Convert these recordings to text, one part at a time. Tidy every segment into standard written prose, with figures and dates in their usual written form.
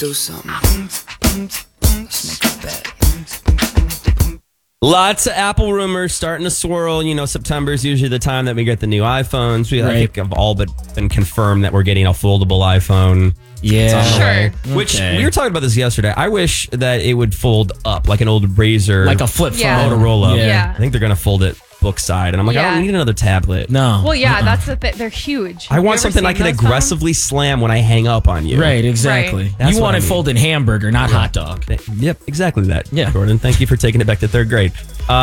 do something. Let's make a bet. Lots of Apple rumors starting to swirl. You know, September is usually the time that we get the new iPhones. I think have all but been confirmed that we're getting a foldable iPhone. Yeah. Sure. Which we were talking about this yesterday. I wish that it would fold up like an old Razor. Like a flip phone. Yeah. Motorola. Yeah. I think they're going to fold it book side. And I'm like, I don't need another tablet. No. Well, yeah, that's the thing. They're huge. I Have want you ever something I seen can those aggressively slam when I hang up on you. Right, exactly. Right. That's You what want I it mean. folded hamburger, not hot dog. Yep, exactly that. Yeah. Jordan, thank you for taking it back to third grade.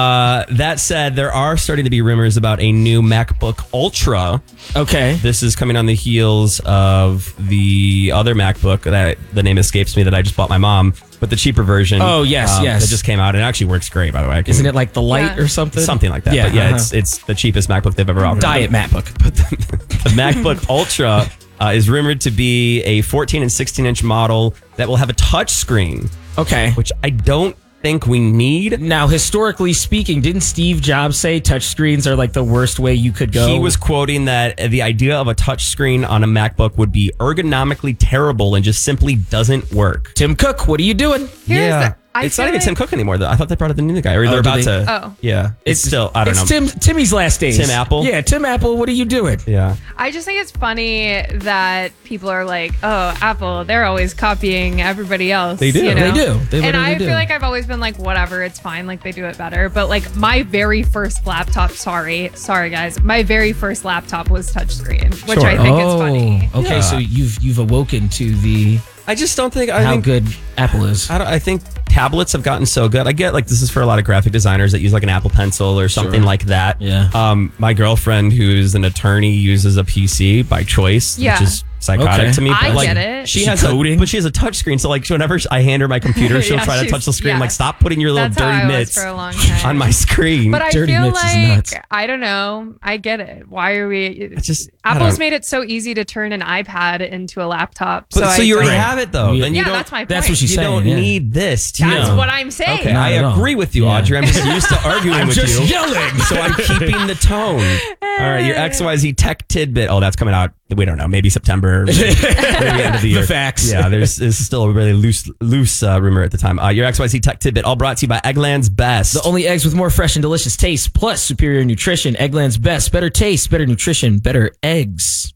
That said, there are starting to be rumors about a new MacBook Ultra. Okay. This is coming on the heels of the other MacBook that the name escapes me that I just bought my mom, but the cheaper version. Oh, yes, yes. That just came out and it actually works great, by the way. Isn't it like the light or something? Something like that. Yeah, But yeah, it's the cheapest MacBook they've ever offered. Diet MacBook. But the MacBook Ultra is rumored to be a 14 and 16-inch model that will have a touch screen, Okay. which I don't think we need. Now, historically speaking, didn't Steve Jobs say touchscreens are like the worst way you could go? He was quoting that the idea of a touchscreen on a MacBook would be ergonomically terrible and just simply doesn't work. Tim Cook, what are you doing? It's not even Tim Cook anymore, though. I thought they brought in the new guy. Or they're did about they? to. Oh. Yeah. It's still, I don't know. It's Timmy's last days. Tim Apple? Yeah, Tim Apple, what are you doing? Yeah. I just think it's funny that people are like, oh, Apple, they're always copying everybody else. They do. You know? They do. They and literally I do. feel like I've always been like, whatever, it's fine. Like, they do it better. But like, my very first laptop, sorry guys, my very first laptop was touchscreen, which I think is funny. Okay, Yeah. so you've awoken to the I just don't think. I how think, good Apple is. I think tablets have gotten so good. I get like this is for a lot of graphic designers that use like an Apple Pencil or something like that. Yeah. My girlfriend, who's an attorney, uses a PC by choice, Yeah. which is psychotic Okay. to me. I But, like, get it. She She has coding? but she has a touch screen. So like whenever I hand her my computer, she'll Yeah, try to touch the screen. I'm yeah. like, stop putting your little That's how dirty I was mitts for a long time. on my screen. But I Dirty feel Mitts is like, nuts. I don't know. I get it. Why are we? I Apple's don't- made it so easy to turn an iPad into a laptop. But, so I you already don't- have it though. Yeah. Then you Yeah, don't. that's my point. That's what she's you saying. don't yeah. need this. That's No. what I'm saying. Okay, Not I at all. agree with you, Yeah. Audrey. I'm just used to arguing with just you. yelling. So I'm keeping the tone. All right, your XYZ tech tidbit. Oh, that's coming out. We don't know. Maybe September. Maybe end of the year. The facts. Yeah, this is still a really loose rumor at the time. Your XYZ tech tidbit, all brought to you by Eggland's Best. The only eggs with more fresh and delicious taste, plus superior nutrition. Eggland's Best. Better taste, better nutrition, better eggs.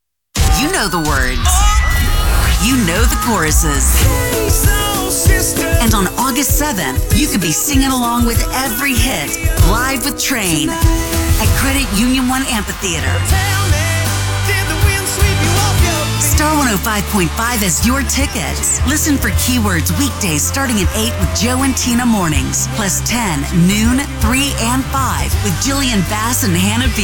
You know the words. You know the choruses. And on August 7th, you could be singing along with every hit live with Train at Credit Union One Amphitheater. Star 105.5 has your tickets. Listen for keywords weekdays starting at 8 with Joe and Tina mornings, plus 10, noon, 3, and 5 with Jillian Bass and Hannah B.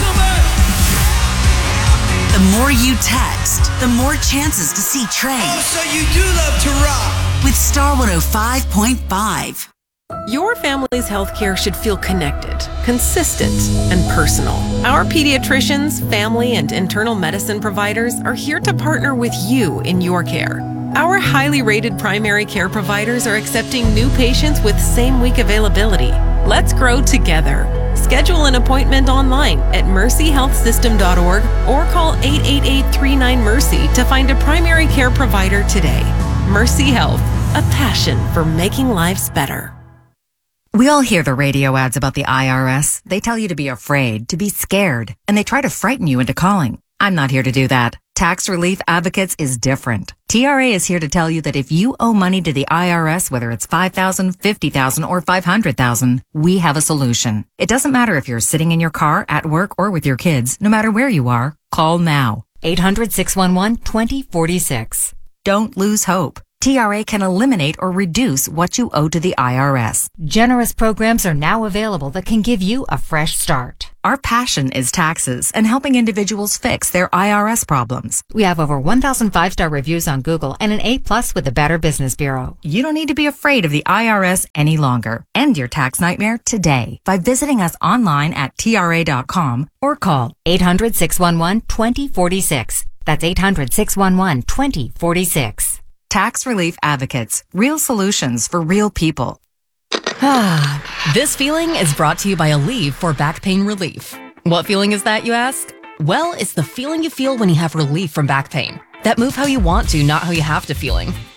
The more you text, the more chances to see Train. Oh, so you do love to rock. With Star 105.5. Your family's healthcare should feel connected, consistent, and personal. Our pediatricians, family, and internal medicine providers are here to partner with you in your care. Our highly rated primary care providers are accepting new patients with same-week availability. Let's grow together. Schedule an appointment online at mercyhealthsystem.org or call 888-39-MERCY to find a primary care provider today. Mercy Health, a passion for making lives better. We all hear the radio ads about the IRS. They tell you to be afraid, to be scared, and they try to frighten you into calling. I'm not here to do that. Tax Relief Advocates is different. TRA is here to tell you that if you owe money to the IRS, whether it's $5,000, $50,000, or $500,000, we have a solution. It doesn't matter if you're sitting in your car, at work, or with your kids. No matter where you are, call now. 800-611-2046. Don't lose hope. TRA can eliminate or reduce what you owe to the IRS. Generous programs are now available that can give you a fresh start. Our passion is taxes and helping individuals fix their IRS problems. We have over 1,000 5-star reviews on Google and an A+ with the Better Business Bureau. You don't need to be afraid of the IRS any longer. End your tax nightmare today by visiting us online at TRA.com or call 800-611-2046. That's 800-611-2046. Tax Relief Advocates. Real solutions for real people. This feeling is brought to you by Aleve for back pain relief. What feeling is that, you ask? Well, it's the feeling you feel when you have relief from back pain. That move how you want to, not how you have to feeling.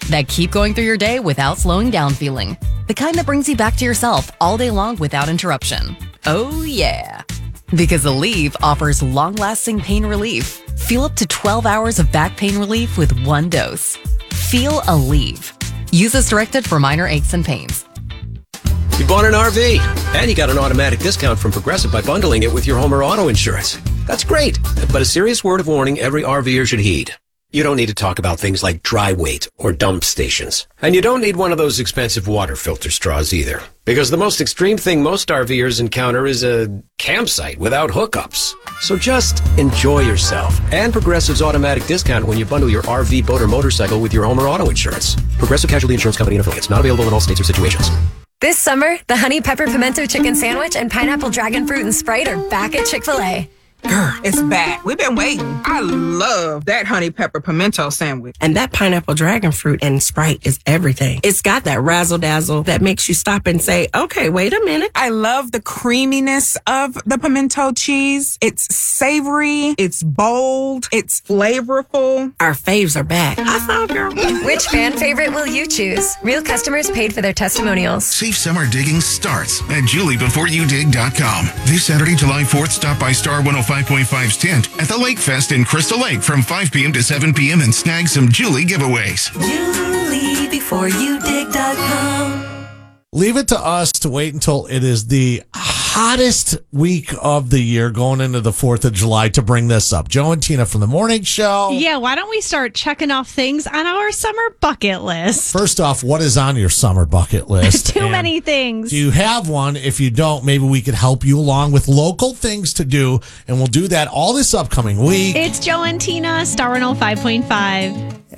That keep going through your day without slowing down feeling. The kind that brings you back to yourself all day long without interruption. Oh, yeah. Because Aleve offers long-lasting pain relief. Feel up to 12 hours of back pain relief with one dose. Feel Aleve. Use as directed for minor aches and pains. You bought an RV, and you got an automatic discount from Progressive by bundling it with your home or auto insurance. That's great, but a serious word of warning every RVer should heed. You don't need to talk about things like dry weight or dump stations. And you don't need one of those expensive water filter straws either. Because the most extreme thing most RVers encounter is a campsite without hookups. So just enjoy yourself and Progressive's automatic discount when you bundle your RV, boat, or motorcycle with your home or auto insurance. Progressive Casualty Insurance Company and affiliates. Not available in all states or situations. This summer, the Honey Pepper Pimento Chicken Sandwich and Pineapple Dragon Fruit and Sprite are back at Chick-fil-A. Girl, it's back. We've been waiting. I love that honey pepper pimento sandwich. And that pineapple dragon fruit and Sprite is everything. It's got that razzle dazzle that makes you stop and say, okay, wait a minute. I love the creaminess of the pimento cheese. It's savory. It's bold. It's flavorful. Our faves are back. I saw, girl. Which fan favorite will you choose? Real customers paid for their testimonials. Safe summer digging starts at JulieBeforeYouDig.com. This Saturday, July 4th, stop by Star 105.5's tent at the Lake Fest in Crystal Lake from 5 p.m. to 7 p.m. and snag some Julie giveaways. JulieBeforeYouDig.com. Leave it to us to wait until it is the hottest week of the year going into the 4th of July to bring this up. Joe and Tina from the morning show. Yeah, why don't we start checking off things on our summer bucket list? First off, what is on your summer bucket list? Too many things. Do you have one? If you don't, maybe we could help you along with local things to do, and we'll do that all this upcoming week. It's Joe and Tina, Star 105.5.